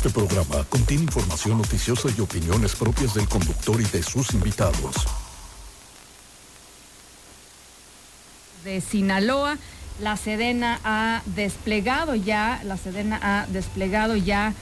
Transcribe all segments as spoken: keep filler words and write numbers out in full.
Este programa contiene información noticiosa y opiniones propias del conductor y de sus invitados. De Sinaloa, la Sedena ha desplegado ya, la Sedena ha desplegado ya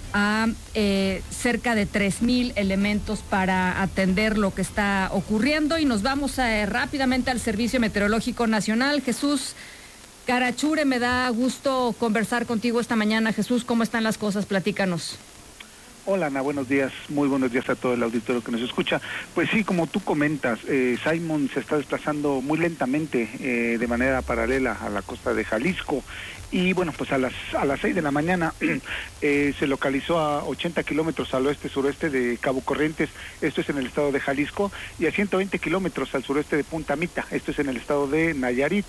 a eh, cerca de tres mil elementos para atender lo que está ocurriendo, y nos vamos a, eh, rápidamente al Servicio Meteorológico Nacional. Jesús Carachure, me da gusto conversar contigo esta mañana. Jesús, ¿cómo están las cosas? Platícanos. Hola, Ana, buenos días, muy buenos días a todo el auditorio que nos escucha. Pues sí, como tú comentas, eh, Simon se está desplazando muy lentamente eh, de manera paralela a la costa de Jalisco, y bueno, pues a las a las seis de la mañana eh, se localizó a ochenta kilómetros al oeste-sureste de Cabo Corrientes, esto es en el estado de Jalisco, y a ciento veinte kilómetros al sureste de Punta Mita, esto es en el estado de Nayarit.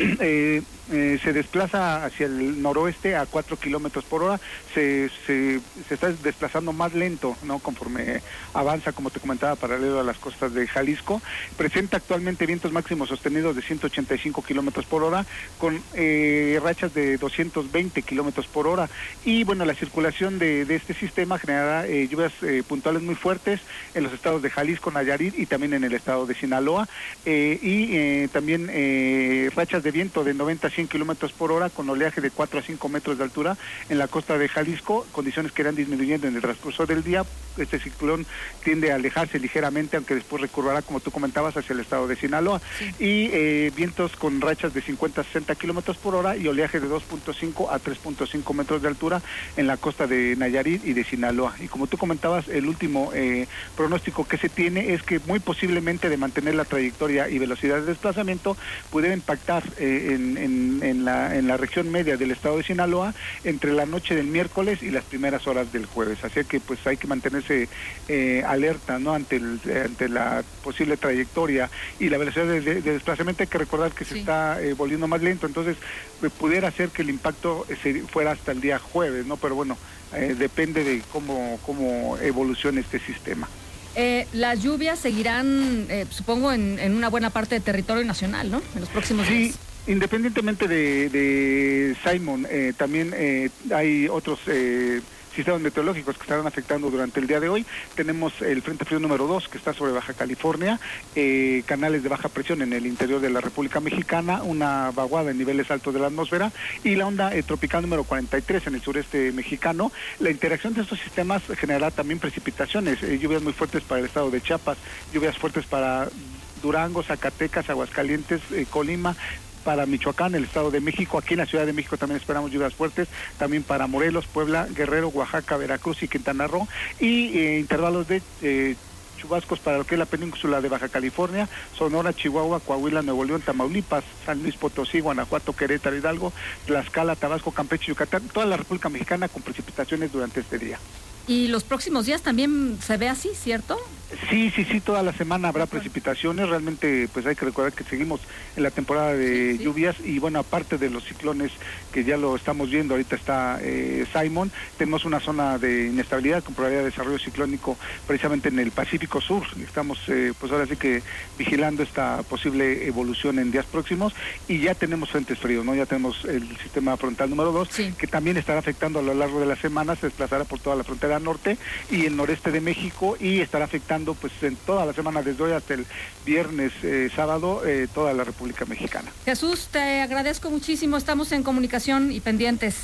Eh, eh, se desplaza hacia el noroeste a cuatro kilómetros por hora, se, se, se está desplazando más lento, ¿no? Conforme avanza, como te comentaba, paralelo a las costas de Jalisco. Presenta actualmente vientos máximos sostenidos de ciento ochenta y cinco kilómetros por hora, con eh, rachas de doscientos veinte kilómetros por hora, y bueno, la circulación de, de este sistema generará eh, lluvias eh, puntuales muy fuertes en los estados de Jalisco, Nayarit y también en el estado de Sinaloa, eh, y eh, también eh, rachas de viento de noventa a cien kilómetros por hora, con oleaje de cuatro a cinco metros de altura en la costa de Jalisco, condiciones que irán disminuyendo en el transcurso del día. Este ciclón tiende a alejarse ligeramente, aunque después recurrirá, como tú comentabas, hacia el estado de Sinaloa, sí. y eh, vientos con rachas de cincuenta a sesenta kilómetros por hora y oleaje de dos punto cinco a tres punto cinco metros de altura en la costa de Nayarit y de Sinaloa. Y como tú comentabas, el último eh, pronóstico que se tiene es que muy posiblemente, de mantener la trayectoria y velocidad de desplazamiento, pudiera impactar eh, en, en, en, la, en la región media del estado de Sinaloa entre la noche del miércoles y las primeras horas del jueves. Así que pues hay que mantenerse eh, alerta, ¿no? ante, el, ante la posible trayectoria y la velocidad de, de, de desplazamiento. Hay que recordar que sí. se está eh, volviendo más lento, entonces eh, pudiera ser que el impacto eh, fuera hasta el día jueves, ¿no? Pero bueno, eh, depende de cómo, cómo evolucione este sistema. Eh, las lluvias seguirán, eh, supongo, en, en una buena parte del territorio nacional, ¿no? En los próximos sí. días. Independientemente de, de Simon, eh, también eh, hay otros eh, sistemas meteorológicos que estarán afectando durante el día de hoy. Tenemos el Frente Frío número dos, que está sobre Baja California, eh, canales de baja presión en el interior de la República Mexicana, una vaguada en niveles altos de la atmósfera, y la onda eh, tropical número cuarenta y tres en el sureste mexicano. La interacción de estos sistemas generará también precipitaciones, eh, lluvias muy fuertes para el estado de Chiapas, lluvias fuertes para Durango, Zacatecas, Aguascalientes, eh, Colima, para Michoacán, el Estado de México. Aquí en la Ciudad de México también esperamos lluvias fuertes, también para Morelos, Puebla, Guerrero, Oaxaca, Veracruz y Quintana Roo, y eh, intervalos de eh, chubascos para lo que es la península de Baja California, Sonora, Chihuahua, Coahuila, Nuevo León, Tamaulipas, San Luis Potosí, Guanajuato, Querétaro, Hidalgo, Tlaxcala, Tabasco, Campeche, Yucatán, toda la República Mexicana con precipitaciones durante este día. Y los próximos días también se ve así, ¿cierto? Sí, sí, sí, toda la semana habrá precipitaciones. Realmente pues hay que recordar que seguimos en la temporada de sí, sí. lluvias, y bueno, aparte de los ciclones que ya lo estamos viendo, ahorita está eh, Simon, tenemos una zona de inestabilidad con probabilidad de desarrollo ciclónico precisamente en el Pacífico Sur. Estamos eh, pues ahora sí que vigilando esta posible evolución en días próximos, y ya tenemos frentes fríos, ¿no? Ya tenemos el sistema frontal número dos, sí. que también estará afectando a lo largo de la semana, se desplazará por toda la frontera norte y el noreste de México, y estará afectando pues en toda la semana, desde hoy hasta el viernes, eh, sábado, eh, toda la República Mexicana. Jesús, te agradezco muchísimo, estamos en comunicación y pendientes.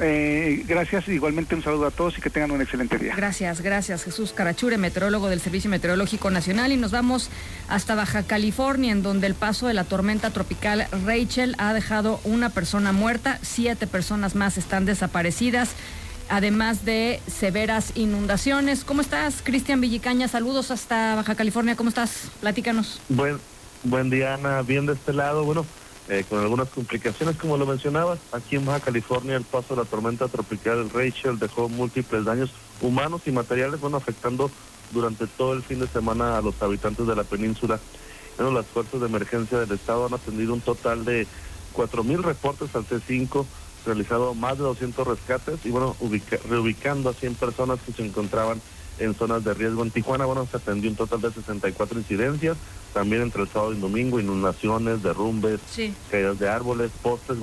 Eh, gracias, igualmente un saludo a todos y que tengan un excelente día. Gracias, gracias Jesús Carachure, meteorólogo del Servicio Meteorológico Nacional, y nos vamos hasta Baja California, en donde el paso de la tormenta tropical Rachel ha dejado una persona muerta, siete personas más están desaparecidas, además de severas inundaciones. ¿Cómo estás, Cristian Villicaña? Saludos hasta Baja California, ¿cómo estás? Platícanos. Buen, buen día, Ana, bien de este lado, bueno, eh, con algunas complicaciones, como lo mencionabas. Aquí en Baja California el paso de la tormenta tropical Rachel dejó múltiples daños humanos y materiales, bueno, afectando durante todo el fin de semana a los habitantes de la península. Bueno, las fuerzas de emergencia del estado han atendido un total de cuatro mil reportes al C cinco, realizado más de doscientos rescates y bueno, ubica, reubicando a cien personas que se encontraban en zonas de riesgo. En Tijuana, bueno, se atendió un total de sesenta y cuatro incidencias, también entre el sábado y el domingo, inundaciones, derrumbes, sí. caídas de árboles, postes, bueno,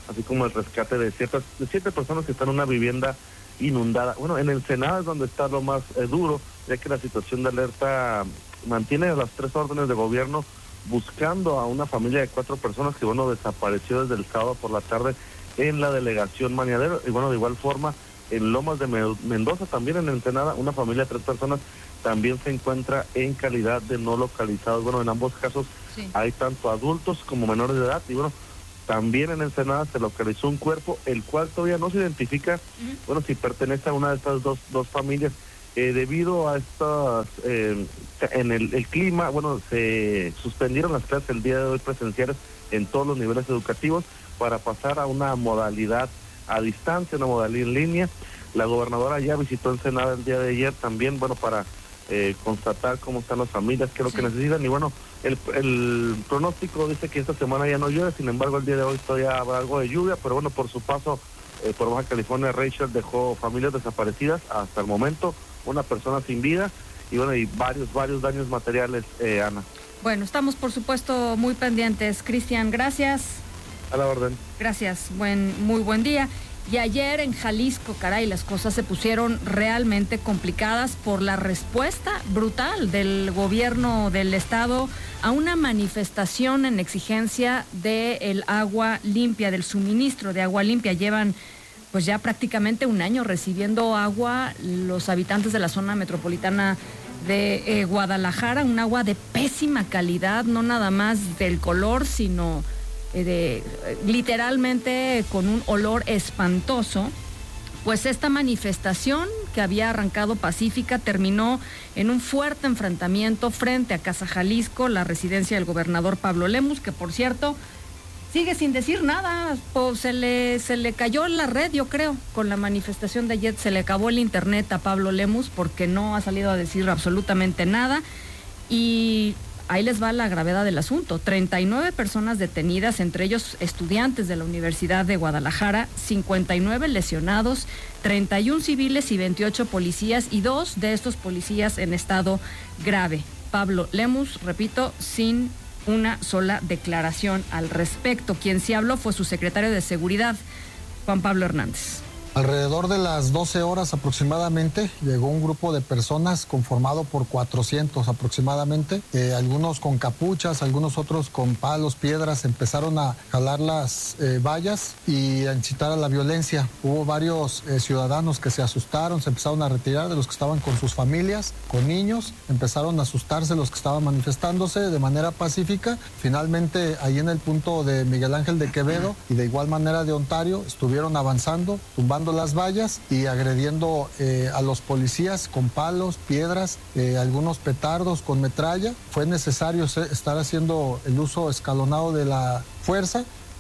así como el rescate de ciertas de siete personas que están en una vivienda inundada. Bueno, en Ensenada es donde está lo más eh, duro, ya que la situación de alerta mantiene las tres órdenes de gobierno buscando a una familia de cuatro personas que, bueno, desapareció desde el sábado por la tarde en la delegación Maniadero. Y bueno, de igual forma, en Lomas de Mendoza, también en Ensenada, una familia de tres personas también se encuentra en calidad de no localizados. Bueno, en ambos casos sí. Hay tanto adultos como menores de edad. Y bueno, también en Ensenada se localizó un cuerpo, el cual todavía no se identifica, uh-huh. bueno, si pertenece a una de estas dos, dos familias. Eh, debido a estas, eh, en el, el clima, bueno, se suspendieron las clases el día de hoy presenciales en todos los niveles educativos para pasar a una modalidad a distancia, una modalidad en línea. La gobernadora ya visitó Ensenada el día de ayer también, bueno, para eh, constatar cómo están las familias, qué es lo sí. que necesitan. Y bueno, el, el pronóstico dice que esta semana ya no llueve, sin embargo el día de hoy todavía habrá algo de lluvia, pero bueno, por su paso eh, por Baja California, Rachel dejó familias desaparecidas hasta el momento, una persona sin vida y bueno, y varios, varios daños materiales, eh, Ana. Bueno, estamos por supuesto muy pendientes. Cristian, gracias. A la orden. Gracias, buen, muy buen día. Y ayer en Jalisco, caray, las cosas se pusieron realmente complicadas por la respuesta brutal del gobierno del estado a una manifestación en exigencia del agua limpia, del suministro de agua limpia. Llevan pues ya prácticamente un año recibiendo agua los habitantes de la zona metropolitana de eh, Guadalajara, un agua de pésima calidad, no nada más del color, sino eh, de, eh, literalmente con un olor espantoso. Pues esta manifestación que había arrancado pacífica terminó en un fuerte enfrentamiento frente a Casa Jalisco, la residencia del gobernador Pablo Lemus, que por cierto sigue sin decir nada, pues se le, se le cayó la red, yo creo, con la manifestación de ayer, se le acabó el internet a Pablo Lemus porque no ha salido a decir absolutamente nada. Y ahí les va la gravedad del asunto: treinta y nueve personas detenidas, entre ellos estudiantes de la Universidad de Guadalajara, cincuenta y nueve lesionados, treinta y uno civiles y veintiocho policías, y dos de estos policías en estado grave. Pablo Lemus, repito, sin una sola declaración al respecto. Quien sí habló fue su secretario de Seguridad, Juan Pablo Hernández. Alrededor de las doce horas aproximadamente llegó un grupo de personas conformado por cuatrocientos aproximadamente, eh, algunos con capuchas, algunos otros con palos, piedras, empezaron a jalar las eh, vallas y a incitar a la violencia. Hubo varios eh, ciudadanos que se asustaron, se empezaron a retirar de los que estaban con sus familias, con niños, empezaron a asustarse los que estaban manifestándose de manera pacífica. Finalmente, ahí en el punto de Miguel Ángel de Quevedo y de igual manera de Ontario, estuvieron avanzando, tumbando las vallas y agrediendo eh, a los policías con palos, piedras, eh, algunos petardos con metralla. Fue necesario estar haciendo el uso escalonado de la fuerza.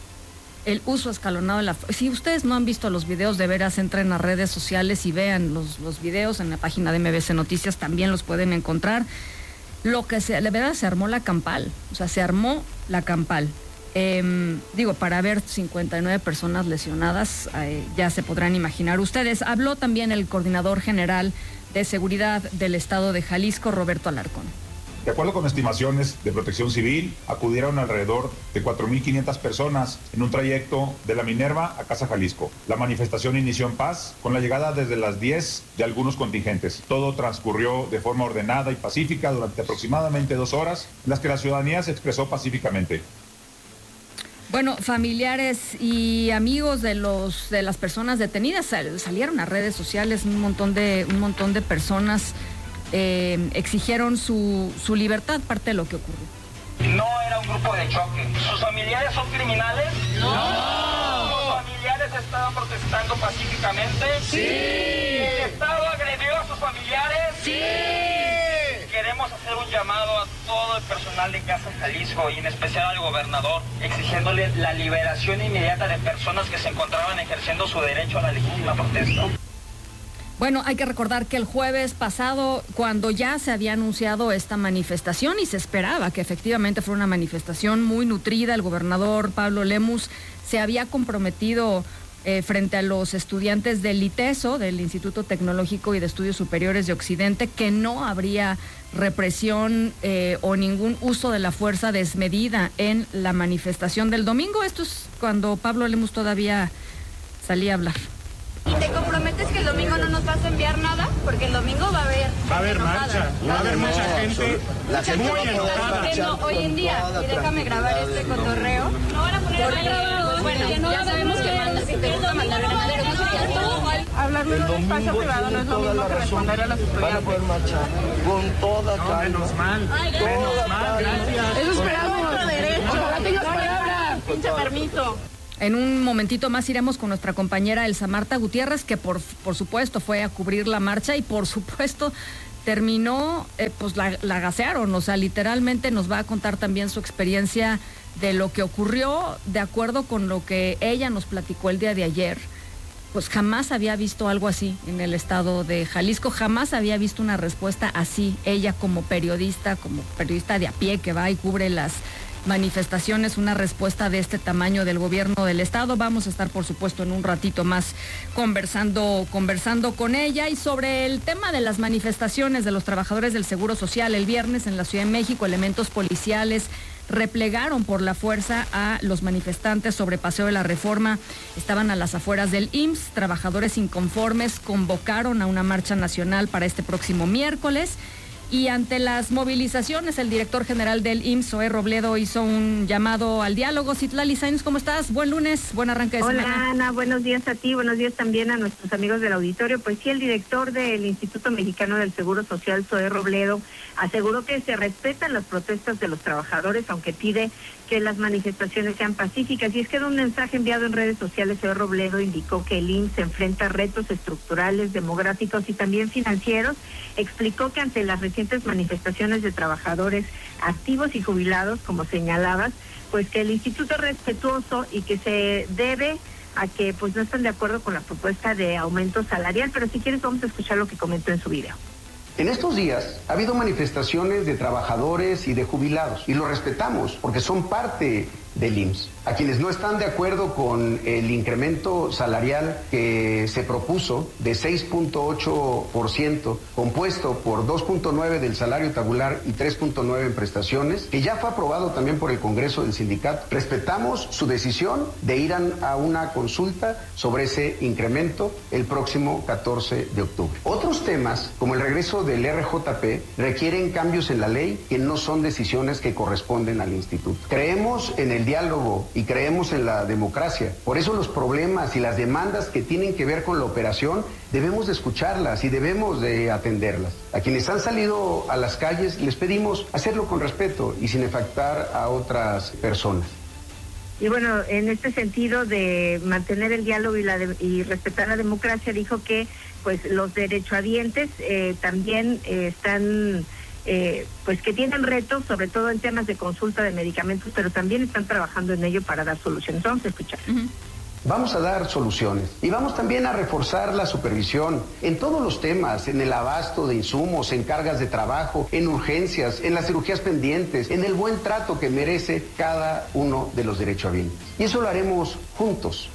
El uso escalonado de la fuerza. Si ustedes no han visto los videos, de veras entren a redes sociales y vean los, los videos en la página de M B C Noticias, también los pueden encontrar. Lo que se, de verdad se armó la campal, o sea, se armó la campal. Eh, digo, para ver cincuenta y nueve personas lesionadas, eh, ya se podrán imaginar ustedes. Habló también el coordinador general de seguridad del estado de Jalisco, Roberto Alarcón. De acuerdo con estimaciones de Protección Civil, acudieron alrededor de cuatro mil quinientas personas en un trayecto de La Minerva a Casa Jalisco. La manifestación inició en paz, con la llegada desde las diez de algunos contingentes. Todo transcurrió de forma ordenada y pacífica durante aproximadamente dos horas, en las que la ciudadanía se expresó pacíficamente. Bueno, familiares y amigos de los de las personas detenidas sal, salieron a redes sociales, un montón de un montón de personas eh, exigieron su, su libertad, parte de lo que ocurrió. No era un grupo de choque. ¿Sus familiares son criminales? No. ¿Sus familiares estaban protestando pacíficamente? Sí. ¿El Estado agredió a sus familiares? Sí. Queremos hacer un llamado a todo el personal de Casa Jalisco y en especial al gobernador, exigiéndole la liberación inmediata de personas que se encontraban ejerciendo su derecho a la legítima protesta. Bueno, hay que recordar que el jueves pasado, cuando ya se había anunciado esta manifestación y se esperaba que efectivamente fuera una manifestación muy nutrida, el gobernador Pablo Lemus se había comprometido eh, frente a los estudiantes del ITESO, del Instituto Tecnológico y de Estudios Superiores de Occidente, que no habría represión eh, o ningún uso de la fuerza desmedida en la manifestación del domingo. Esto es cuando Pablo Lemus todavía salía a hablar. ¿Y te comprometes que el domingo no nos vas a enviar nada? Porque el domingo va a haber... Va a haber marcha, va a haber mucha gente la gente muy enojada. Hoy en día, y déjame grabar este cotorreo. No van a poner grabado. Bueno, ya sabemos que mandas, que te gusta mandar granaderos. Hablarle en un espacio privado no es lo mismo que responder a los estudiantes. Van a poder marchar con toda calma. Menos mal, menos mal, gracias. Eso esperamos. Nuestro derecho. Ojalá tengas palabra. Pinche permiso. En un momentito más iremos con nuestra compañera Elsa Marta Gutiérrez, que por, por supuesto fue a cubrir la marcha y por supuesto terminó, eh, pues la, la gasearon, o sea, literalmente nos va a contar también su experiencia de lo que ocurrió, de acuerdo con lo que ella nos platicó el día de ayer. Pues jamás había visto algo así en el estado de Jalisco, jamás había visto una respuesta así. Ella como periodista, como periodista de a pie que va y cubre las manifestaciones, una respuesta de este tamaño del gobierno del estado. Vamos a estar, por supuesto, en un ratito más conversando, conversando con ella. Y sobre el tema de las manifestaciones de los trabajadores del Seguro Social, el viernes en la Ciudad de México, elementos policiales replegaron por la fuerza a los manifestantes sobre Paseo de la Reforma. Estaban a las afueras del I M S S. Trabajadores inconformes convocaron a una marcha nacional para este próximo miércoles. Y ante las movilizaciones, el director general del I M S S, Zoé Robledo, hizo un llamado al diálogo. Citlali Sáenz, ¿cómo estás? Buen lunes, buen arranque de Hola, semana. Hola, Ana, buenos días a ti, buenos días también a nuestros amigos del auditorio. Pues sí, el director del Instituto Mexicano del Seguro Social, Zoé Robledo, aseguró que se respetan las protestas de los trabajadores, aunque pide que las manifestaciones sean pacíficas. Y es que en un mensaje enviado en redes sociales, Zoé Robledo indicó que el I M S S se enfrenta a retos estructurales, demográficos y también financieros. Explicó que ante las recientes manifestaciones de trabajadores activos y jubilados, como señalabas, pues que el instituto es respetuoso y que se debe a que pues no están de acuerdo con la propuesta de aumento salarial. Pero si quieres vamos a escuchar lo que comentó en su video. En estos días ha habido manifestaciones de trabajadores y de jubilados y lo respetamos porque son parte del I M S S. A quienes no están de acuerdo con el incremento salarial que se propuso de seis punto ocho por ciento, compuesto por dos punto nueve del salario tabular y tres punto nueve en prestaciones, que ya fue aprobado también por el Congreso del sindicato, respetamos su decisión de ir a una consulta sobre ese incremento el próximo catorce de octubre. Otros temas, como el regreso del R J P, requieren cambios en la ley que no son decisiones que corresponden al instituto. Creemos en el diálogo y creemos en la democracia. Por eso los problemas y las demandas que tienen que ver con la operación debemos de escucharlas y debemos de atenderlas. A quienes han salido a las calles les pedimos hacerlo con respeto y sin afectar a otras personas. Y bueno, en este sentido de mantener el diálogo y, la de, y respetar la democracia, dijo que pues los derechohabientes eh, también eh, están... Eh, pues que tienen retos, sobre todo en temas de consulta de medicamentos, pero también están trabajando en ello para dar soluciones. Vamos a escuchar. Uh-huh. Vamos a dar soluciones y vamos también a reforzar la supervisión en todos los temas, en el abasto de insumos, en cargas de trabajo, en urgencias, en las cirugías pendientes, en el buen trato que merece cada uno de los derechohabientes. Y eso lo haremos juntos.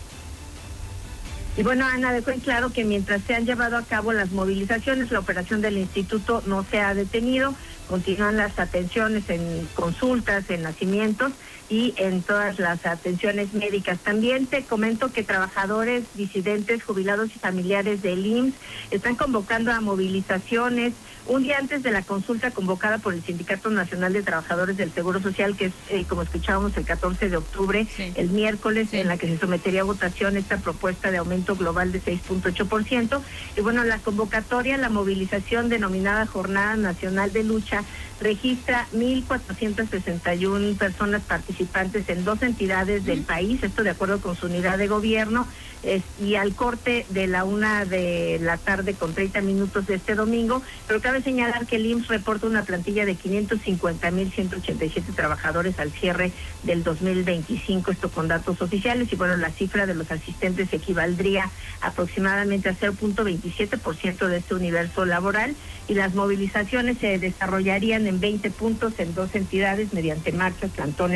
Y bueno, Ana, dejó en claro que mientras se han llevado a cabo las movilizaciones, la operación del instituto no se ha detenido, continúan las atenciones en consultas, en nacimientos y en todas las atenciones médicas. También te comento que trabajadores, disidentes, jubilados y familiares del I M S S están convocando a movilizaciones un día antes de la consulta convocada por el Sindicato Nacional de Trabajadores del Seguro Social, que es, eh, como escuchábamos, el catorce de octubre, sí. el miércoles, sí. en la que se sometería a votación esta propuesta de aumento global de seis punto ocho por ciento. Y bueno, la convocatoria, la movilización denominada Jornada Nacional de Lucha, registra mil cuatrocientas sesenta y una personas participantes en dos entidades del país, esto de acuerdo con su unidad de gobierno, es, y al corte de la una de la tarde con treinta minutos de este domingo, pero cabe señalar que el I M S S reporta una plantilla de quinientos cincuenta mil ciento ochenta y siete trabajadores al cierre del dos mil veinticinco, esto con datos oficiales, y bueno, la cifra de los asistentes equivaldría aproximadamente a cero punto veintisiete por ciento de este universo laboral, y las movilizaciones se desarrollarían en veinte puntos en dos entidades mediante marchas, plantones,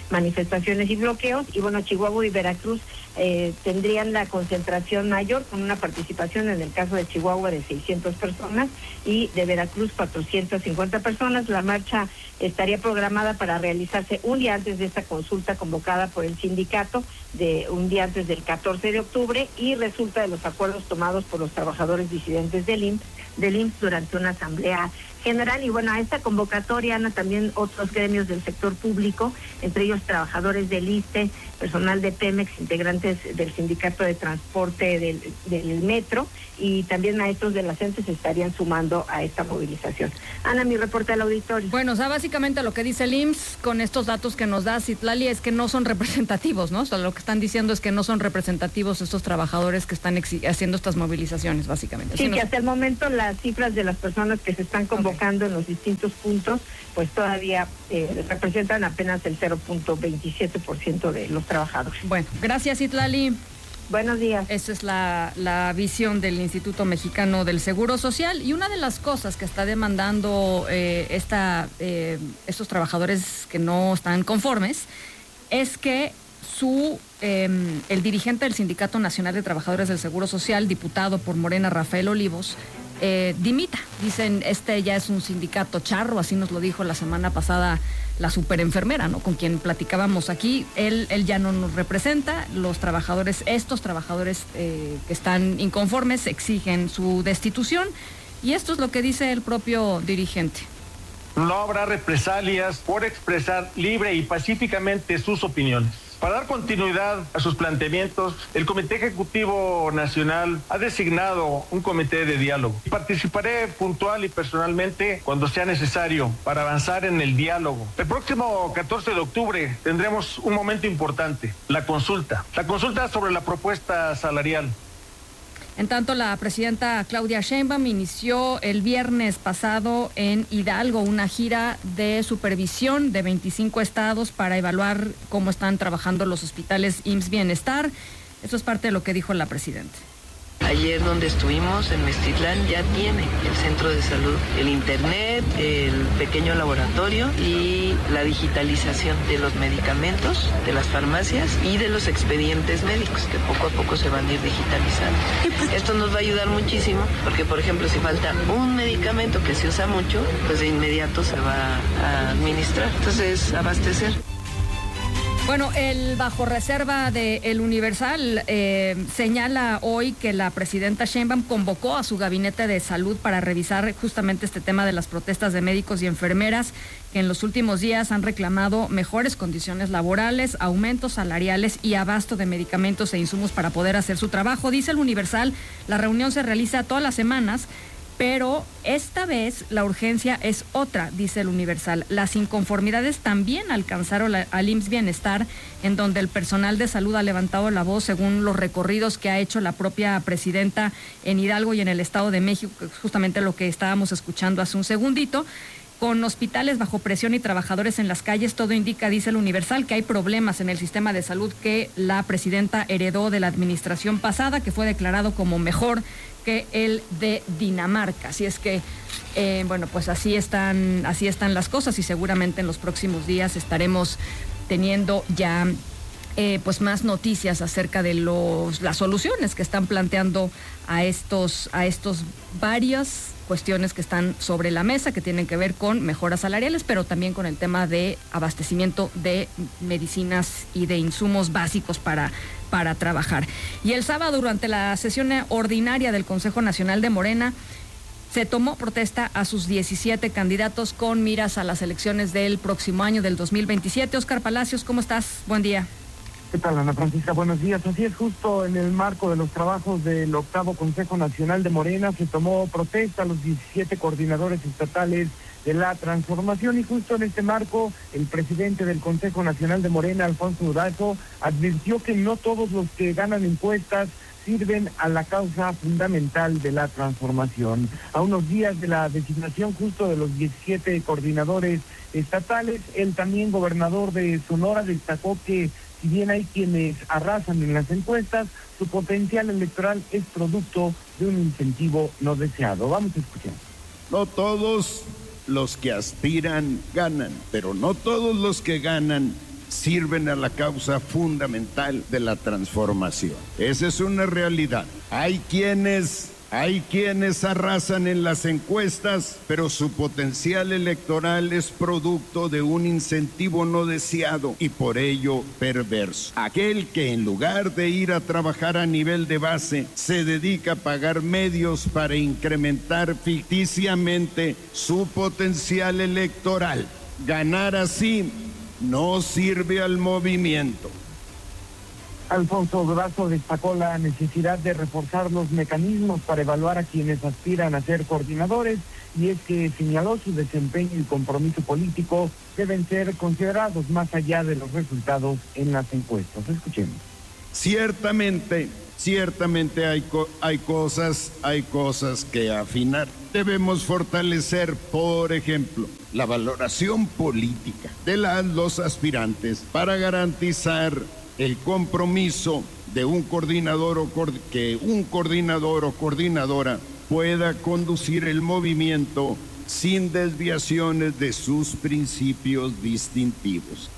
manifestaciones y bloqueos. Y bueno, Chihuahua y Veracruz eh, tendrían la concentración mayor, con una participación en el caso de Chihuahua de seiscientas personas y de Veracruz cuatrocientas cincuenta personas. La marcha estaría programada para realizarse un día antes de esta consulta convocada por el sindicato, de un día antes del catorce de octubre, y resulta de los acuerdos tomados por los trabajadores disidentes del I M S S, del I M S S durante una asamblea general. Y bueno, a esta convocatoria, Ana, también otros gremios del sector público, entre ellos trabajadores del I S S S T E, personal de Pemex, integrantes del sindicato de transporte del, del metro, y también maestros de la C E N T E se estarían sumando a esta movilización. Ana, mi reporte al auditorio. Bueno, o sea, básicamente lo que dice el I M S S con estos datos que nos da Citlali es que no son representativos, ¿no? O sea, lo que están diciendo es que no son representativos estos trabajadores que están haciendo estas movilizaciones, básicamente. Sí, Así que nos... hasta el momento las cifras de las personas que se están convocando okay. en los distintos puntos, pues todavía eh, representan apenas el cero punto veintisiete por ciento de los trabajadores. Bueno, gracias, Citlali. Buenos días. Esa es la, la visión del Instituto Mexicano del Seguro Social, y una de las cosas que está demandando eh, esta, eh, estos trabajadores que no están conformes es que su eh, el dirigente del Sindicato Nacional de Trabajadores del Seguro Social, diputado por Morena, Rafael Olivos, eh, dimita. Dicen, este ya es un sindicato charro, así nos lo dijo la semana pasada la superenfermera, ¿no? Con quien platicábamos aquí. Él, él ya no nos representa. Los trabajadores, estos trabajadores eh, que están inconformes, exigen su destitución. Y esto es lo que dice el propio dirigente. No habrá represalias por expresar libre y pacíficamente sus opiniones. Para dar continuidad a sus planteamientos, el Comité Ejecutivo Nacional ha designado un comité de diálogo. Participaré puntual y personalmente cuando sea necesario para avanzar en el diálogo. El próximo catorce de octubre tendremos un momento importante, la consulta. La consulta sobre la propuesta salarial. En tanto, la presidenta Claudia Sheinbaum inició el viernes pasado en Hidalgo una gira de supervisión de veinticinco estados para evaluar cómo están trabajando los hospitales I M S S Bienestar. Eso es parte de lo que dijo la presidenta. Ayer donde estuvimos, en Meztitlán, ya tiene el centro de salud, el internet, el pequeño laboratorio y la digitalización de los medicamentos, de las farmacias y de los expedientes médicos, que poco a poco se van a ir digitalizando. Esto nos va a ayudar muchísimo, porque por ejemplo, si falta un medicamento que se usa mucho, pues de inmediato se va a administrar. Entonces, abastecer. Bueno, el bajo reserva de El Universal eh, señala hoy que la presidenta Sheinbaum convocó a su gabinete de salud para revisar justamente este tema de las protestas de médicos y enfermeras que en los últimos días han reclamado mejores condiciones laborales, aumentos salariales y abasto de medicamentos e insumos para poder hacer su trabajo. Dice El Universal, la reunión se realiza todas las semanas, pero esta vez la urgencia es otra, dice El Universal. Las inconformidades también alcanzaron la, al I M S S Bienestar, en donde el personal de salud ha levantado la voz según los recorridos que ha hecho la propia presidenta en Hidalgo y en el Estado de México, justamente lo que estábamos escuchando hace un segundito. Con hospitales bajo presión y trabajadores en las calles, todo indica, dice El Universal, que hay problemas en el sistema de salud que la presidenta heredó de la administración pasada, que fue declarado como mejor que el de Dinamarca. Así es que, eh, bueno, pues así están, así están las cosas, y seguramente en los próximos días estaremos teniendo ya eh, pues más noticias acerca de los las soluciones que están planteando a estos, a estos varios cuestiones que están sobre la mesa, que tienen que ver con mejoras salariales, pero también con el tema de abastecimiento de medicinas y de insumos básicos para, para trabajar. Y el sábado, durante la sesión ordinaria del Consejo Nacional de Morena, se tomó protesta a sus diecisiete candidatos con miras a las elecciones del próximo año, del dos mil veintisiete. Oscar Palacios, ¿cómo estás? Buen día. ¿Qué tal, Ana Francisca? Buenos días. Así es, justo en el marco de los trabajos del octavo Consejo Nacional de Morena se tomó protesta a los diecisiete coordinadores estatales de la transformación, y justo en este marco el presidente del Consejo Nacional de Morena, Alfonso Durazo, advirtió que no todos los que ganan encuestas sirven a la causa fundamental de la transformación. A unos días de la designación justo de los diecisiete coordinadores estatales, el también gobernador de Sonora destacó que si bien hay quienes arrasan en las encuestas, su potencial electoral es producto de un incentivo no deseado. Vamos a escuchar. No todos los que aspiran ganan, pero no todos los que ganan sirven a la causa fundamental de la transformación. Esa es una realidad. Hay quienes... Hay quienes arrasan en las encuestas, pero su potencial electoral es producto de un incentivo no deseado y por ello perverso. Aquel que en lugar de ir a trabajar a nivel de base, se dedica a pagar medios para incrementar ficticiamente su potencial electoral. Ganar así no sirve al movimiento. Alfonso Durazo destacó la necesidad de reforzar los mecanismos para evaluar a quienes aspiran a ser coordinadores, y es que señaló su desempeño y compromiso político deben ser considerados más allá de los resultados en las encuestas. Escuchemos. Ciertamente, ciertamente hay, co- hay cosas, hay cosas que afinar. Debemos fortalecer, por ejemplo, la valoración política de las, los aspirantes para garantizar el compromiso de un coordinador o co- que un coordinador o coordinadora pueda conducir el movimiento sin desviaciones de sus principios distintivos.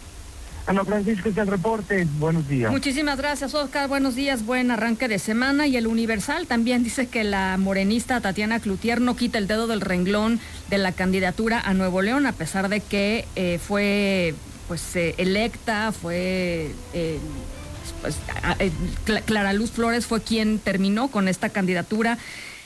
Ana Francisca, es el reporte. Buenos días. Muchísimas gracias, Oscar. Buenos días, buen arranque de semana. Y el Universal también dice que la morenista Tatiana Cloutier no quita el dedo del renglón de la candidatura a Nuevo León, a pesar de que eh, fue pues eh, electa, fue eh, pues, eh, Clara Luz Flores fue quien terminó con esta candidatura.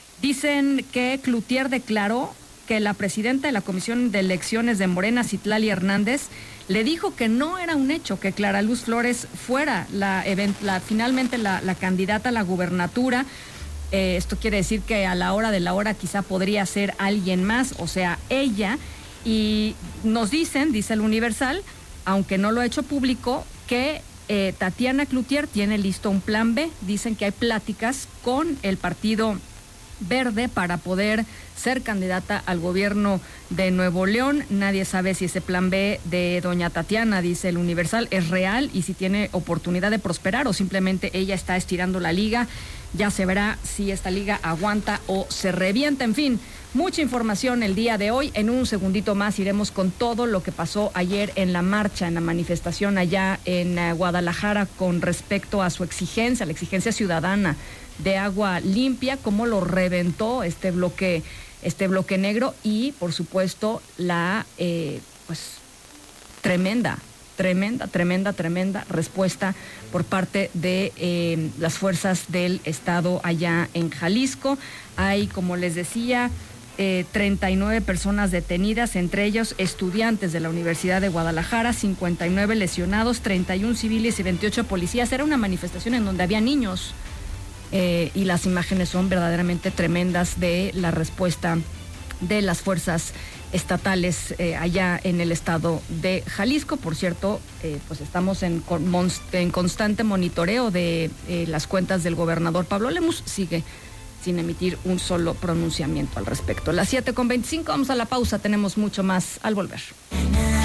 Dicen que Cloutier declaró que la presidenta de la Comisión de Elecciones de Morena, Citlali Hernández, le dijo que no era un hecho que Clara Luz Flores fuera la, la finalmente la, la candidata a la gubernatura. Eh, esto quiere decir que a la hora de la hora quizá podría ser alguien más, o sea, ella. Y nos dicen, dice el Universal, aunque no lo ha hecho público, que eh, Tatiana Cloutier tiene listo un plan B. Dicen que hay pláticas con el Partido Verde para poder ser candidata al gobierno de Nuevo León. Nadie sabe si ese plan B de doña Tatiana, dice el Universal, es real y si tiene oportunidad de prosperar o simplemente ella está estirando la liga. Ya se verá si esta liga aguanta o se revienta. En fin, mucha información el día de hoy. En un segundito más iremos con todo lo que pasó ayer en la marcha, en la manifestación allá en uh, Guadalajara con respecto a su exigencia, la exigencia ciudadana de agua limpia, cómo lo reventó este bloque, este bloque negro y, por supuesto, la eh, pues tremenda, tremenda, tremenda, tremenda respuesta por parte de eh, las fuerzas del Estado allá en Jalisco. Hay, como les decía, Eh, treinta y nueve personas detenidas, entre ellos estudiantes de la Universidad de Guadalajara, cincuenta y nueve lesionados, treinta y uno civiles y veintiocho policías. Era una manifestación en donde había niños eh, y las imágenes son verdaderamente tremendas de la respuesta de las fuerzas estatales eh, allá en el estado de Jalisco. Por cierto, eh, pues estamos en, en constante monitoreo de eh, las cuentas del gobernador Pablo Lemus. Sigue sin emitir un solo pronunciamiento al respecto. Las siete con veinticinco, vamos a la pausa, tenemos mucho más al volver.